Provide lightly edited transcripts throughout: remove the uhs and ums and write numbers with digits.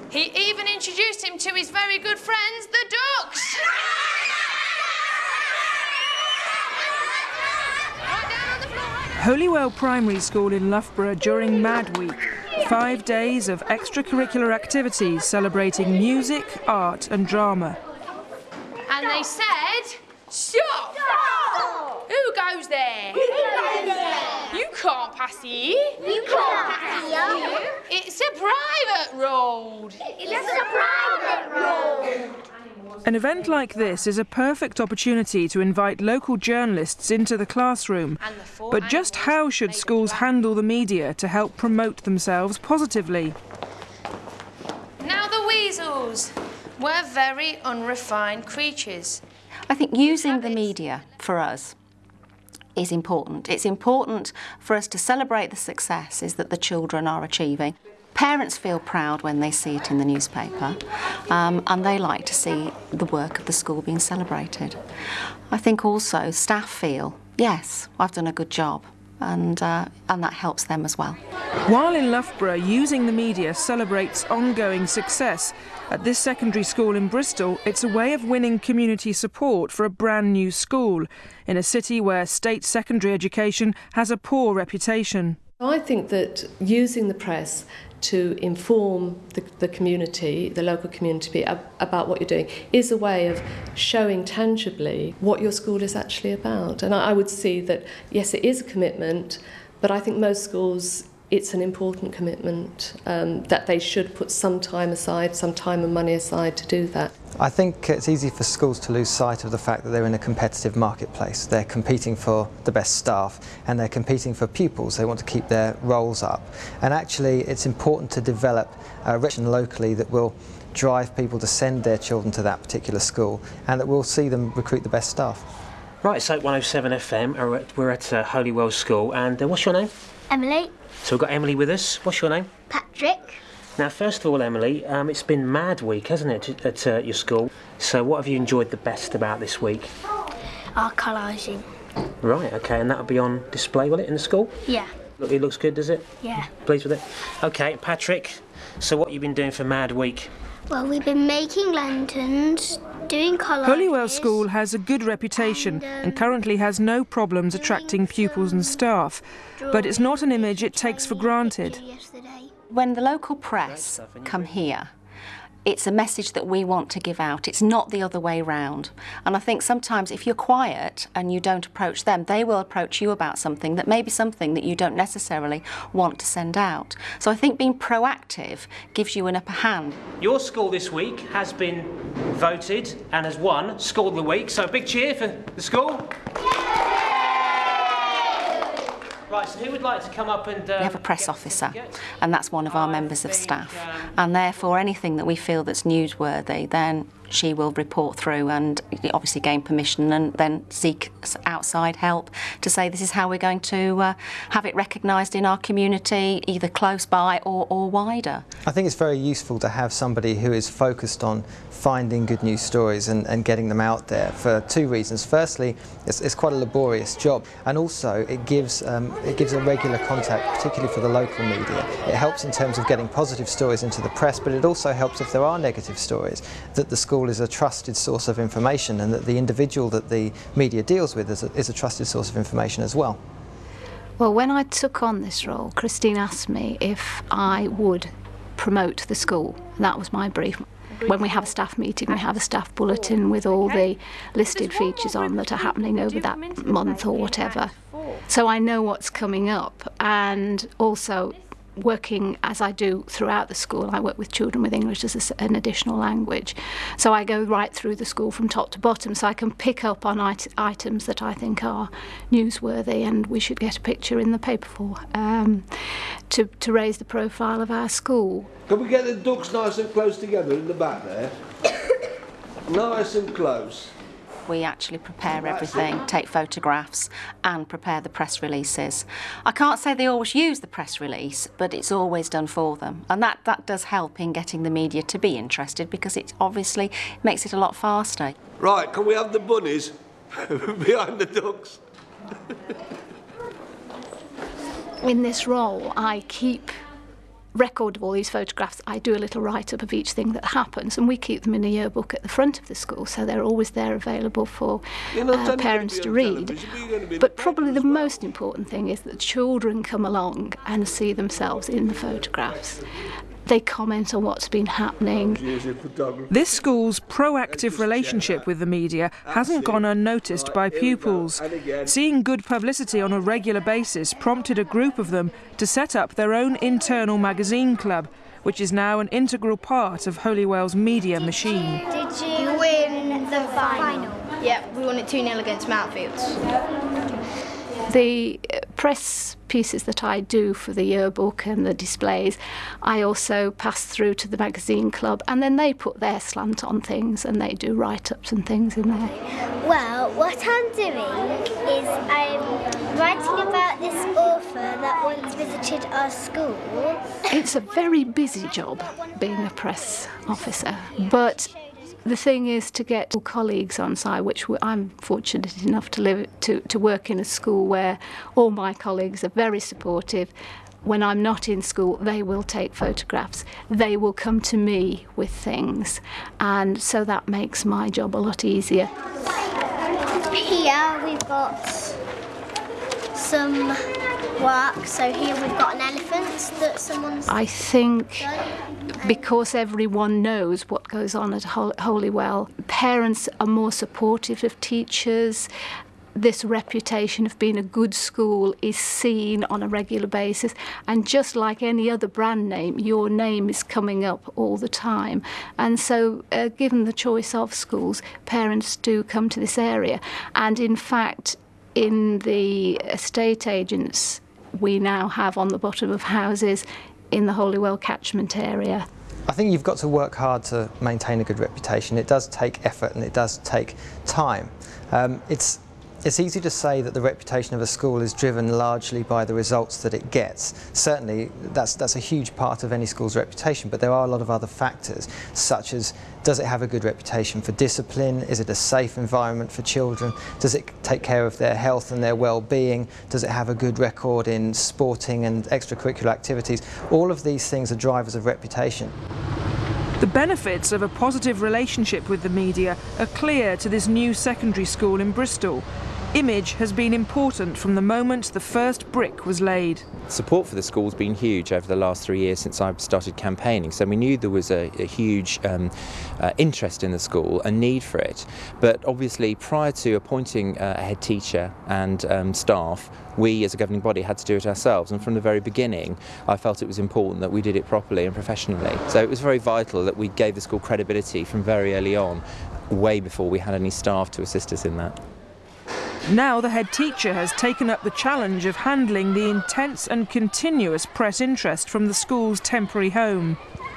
He even introduced him to his very good friends, the ducks. Right down on the floor. Holywell Primary School in Loughborough during Mad Week. 5 days of extracurricular activities celebrating music, art and drama. And they said, stop! Stop! Who goes there? Who goes there? You can't pass here. You can't pass here. It's a private road. It's a private road. An event like this is a perfect opportunity to invite local journalists into the classroom. But just how should schools handle the media to help promote themselves positively? Now the weasels were very unrefined creatures. I think using the media for us is important. It's important for us to celebrate the successes that the children are achieving. Parents feel proud when they see it in the newspaper, and they like to see the work of the school being celebrated. I think also staff feel, yes, I've done a good job, and that helps them as well. While in Loughborough, using the media celebrates ongoing success, at this secondary school in Bristol, it's a way of winning community support for a brand new school in a city where state secondary education has a poor reputation. I think that using the press to inform the community, the local community, about what you're doing is a way of showing tangibly what your school is actually about. And I would see that, yes, it is a commitment, but I think most schools, it's an important commitment, that they should put some time aside, some time and money aside to do that. I think it's easy for schools to lose sight of the fact that they're in a competitive marketplace. They're competing for the best staff and they're competing for pupils. They want to keep their roles up. And actually it's important to develop a region locally that will drive people to send their children to that particular school and that will see them recruit the best staff. Right, so 107 FM, we're at Holywell School, and what's your name? Emily. So we've got Emily with us. What's your name? Patrick. Now, first of all, Emily, it's been Mad Week, hasn't it, at your school? So what have you enjoyed the best about this week? Our collaging. Right, OK, and that'll be on display, will it, in the school? Yeah. Look, it looks good, does it? Yeah. Pleased with it? OK, Patrick, so what have you been doing for Mad Week? Well, we've been making lanterns, doing collages. Holywell School has a good reputation and currently has no problems attracting pupils and staff. But it's not an image it takes for granted. When the local press come here, it's a message that we want to give out. It's not the other way round. And I think sometimes if you're quiet and you don't approach them, they will approach you about something that may be something that you don't necessarily want to send out. So I think being proactive gives you an upper hand. Your school this week has been voted and has won School of the Week, so a big cheer for the school. Right, so who would like to come up and... We have a press officer, and that's one of our members of staff. And therefore, anything that we feel that's newsworthy, then she will report through and obviously gain permission and then seek outside help to say this is how we're going to have it recognised in our community, either close by or wider. I think it's very useful to have somebody who is focused on finding good news stories and getting them out there for two reasons. Firstly, it's quite a laborious job, and also it gives a regular contact, particularly for the local media. It helps in terms of getting positive stories into the press, but it also helps if there are negative stories, that the school is a trusted source of information and that the individual that the media deals with is a trusted source of information as well. Well, when I took on this role, Christine asked me if I would promote the school. That was my brief. When we have a staff meeting, we have a staff bulletin with all the listed features on that are happening over that month or whatever. So I know what's coming up, and also working as I do throughout the school, I work with children with English as an additional language. So I go right through the school from top to bottom, so I can pick up on items that I think are newsworthy and we should get a picture in the paper for, to raise the profile of our school. Can we get the ducks nice and close together in the back there? Nice and close. We actually prepare everything, take photographs and prepare the press releases. I can't say they always use the press release, but it's always done for them. And that does help in getting the media to be interested, because it obviously makes it a lot faster. Right, can we have the bunnies behind the ducks? In this role, I keep record of all these photographs. I do a little write-up of each thing that happens, and we keep them in a yearbook at the front of the school, so they're always there available for parents to read. But probably the most important thing is that children come along and see themselves in the photographs. They comment on what's been happening. This school's proactive relationship with the media hasn't gone unnoticed by pupils. Seeing good publicity on a regular basis prompted a group of them to set up their own internal magazine club, which is now an integral part of Holywell's media machine. Did you win the final? Yep, we won it 2-0 against Mountfields. The press pieces that I do for the yearbook and the displays, I also pass through to the magazine club, and then they put their slant on things and they do write-ups and things in there. Well, what I'm doing is I'm writing about this author that once visited our school. It's a very busy job being a press officer, but the thing is to get colleagues on side, which I'm fortunate enough to work in a school where all my colleagues are very supportive. When I'm not in school, they will take photographs. They will come to me with things, and so that makes my job a lot easier. Here we've got some work. So here we've got an elephant that someone's... I think because everyone knows what goes on at Holywell, parents are more supportive of teachers. This reputation of being a good school is seen on a regular basis, and just like any other brand name, your name is coming up all the time. And so given the choice of schools, parents do come to this area. And in fact, in the estate agents we now have on the bottom of houses in the Holywell catchment area. I think you've got to work hard to maintain a good reputation. It does take effort and it does take time. It's easy to say that the reputation of a school is driven largely by the results that it gets. Certainly that's a huge part of any school's reputation, but there are a lot of other factors, such as does it have a good reputation for discipline? Is it a safe environment for children? Does it take care of their health and their well-being? Does it have a good record in sporting and extracurricular activities? All of these things are drivers of reputation. The benefits of a positive relationship with the media are clear to this new secondary school in Bristol. Image has been important from the moment the first brick was laid. Support for the school has been huge over the last 3 years since I started campaigning, so we knew there was a huge interest in the school, a need for it. But obviously prior to appointing a head teacher and staff, we as a governing body had to do it ourselves, and from the very beginning I felt it was important that we did it properly and professionally. So it was very vital that we gave the school credibility from very early on, way before we had any staff to assist us in that. Now the head teacher has taken up the challenge of handling the intense and continuous press interest from the school's temporary home.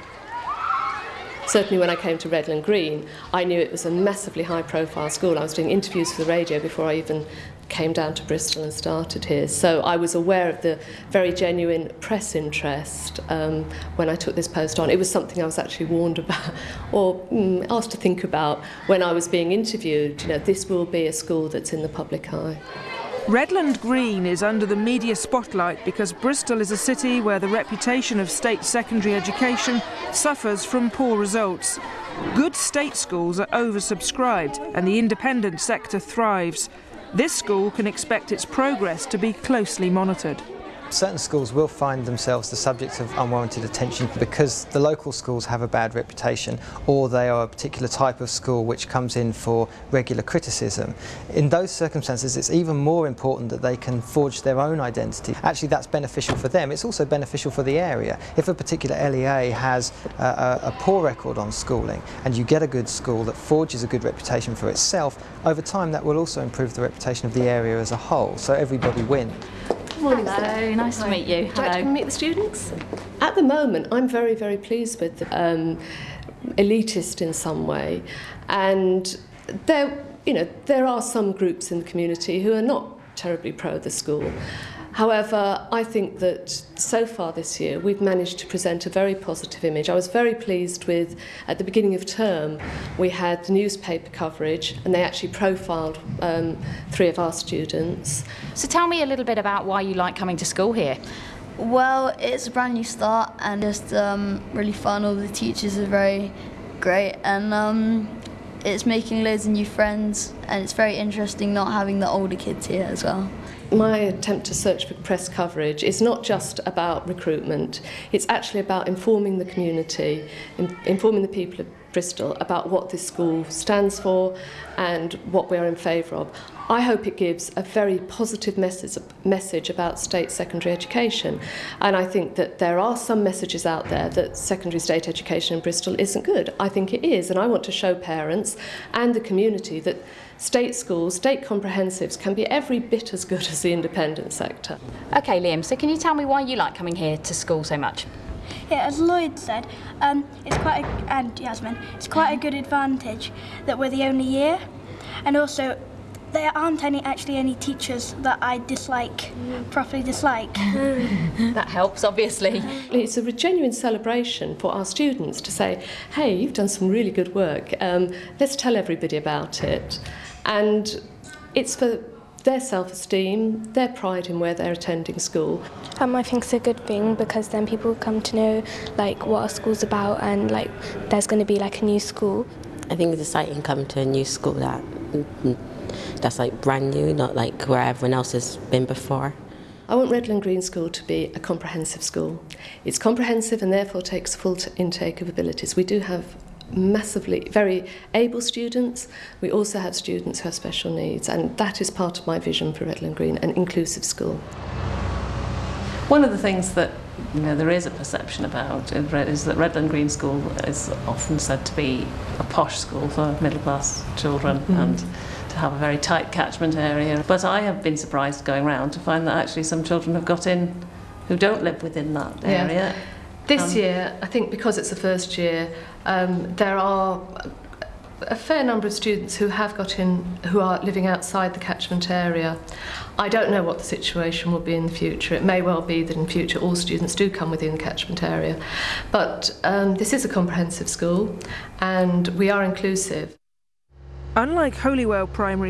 Certainly when I came to Redland Green, I knew it was a massively high-profile school. I was doing interviews for the radio before I even came down to Bristol and started here. So I was aware of the very genuine press interest when I took this post on. It was something I was actually warned about, or asked to think about when I was being interviewed. You know, this will be a school that's in the public eye. Redland Green is under the media spotlight because Bristol is a city where the reputation of state secondary education suffers from poor results. Good state schools are oversubscribed and the independent sector thrives. This school can expect its progress to be closely monitored. Certain schools will find themselves the subject of unwarranted attention because the local schools have a bad reputation, or they are a particular type of school which comes in for regular criticism. In those circumstances, it's even more important that they can forge their own identity. Actually, that's beneficial for them. It's also beneficial for the area. If a particular LEA has a poor record on schooling and you get a good school that forges a good reputation for itself, over time that will also improve the reputation of the area as a whole, so everybody wins. Morning, Hello, nice to meet you. Would you like to meet the students? At the moment, I'm very, very pleased with them. Elitist in some way, and there are some groups in the community who are not terribly pro the school. However, I think that so far this year we've managed to present a very positive image. I was very pleased with, at the beginning of term, we had newspaper coverage and they actually profiled 3 of our students. So tell me a little bit about why you like coming to school here. Well, it's a brand new start and just really fun. All the teachers are very great, and it's making loads of new friends, and it's very interesting not having the older kids here as well. My attempt to search for press coverage is not just about recruitment, it's actually about informing the community, informing the people of Bristol about what this school stands for and what we're in favour of. I hope it gives a very positive message about state secondary education, and I think that there are some messages out there that secondary state education in Bristol isn't good. I think it is, and I want to show parents and the community that state schools, state comprehensives, can be every bit as good as the independent sector. OK, Liam, so can you tell me why you like coming here to school so much? Yeah, as Lloyd said, and Yasmin, it's quite a good advantage that we're the only year, and also there aren't actually any teachers that I properly dislike. That helps, obviously. It's a genuine celebration for our students to say, hey, you've done some really good work, let's tell everybody about it. And it's for their self-esteem, their pride in where they're attending school. I think it's a good thing because then people come to know what our school's about, and there's going to be a new school. I think it's exciting coming to a new school that's brand new, not where everyone else has been before. I want Redland Green School to be a comprehensive school. It's comprehensive and therefore takes full intake of abilities. We do have massively very able students. We also have students who have special needs, and that is part of my vision for Redland Green, an inclusive school. One of the things that there is a perception about is that Redland Green School is often said to be a posh school for middle-class children and to have a very tight catchment area. But I have been surprised going round to find that actually some children have got in who don't live within that area. Yeah. This year, I think because it's the first year, there are a fair number of students who have got in who are living outside the catchment area. I don't know what the situation will be in the future. It may well be that in future all students do come within the catchment area. But this is a comprehensive school and we are inclusive. Unlike Holywell Primary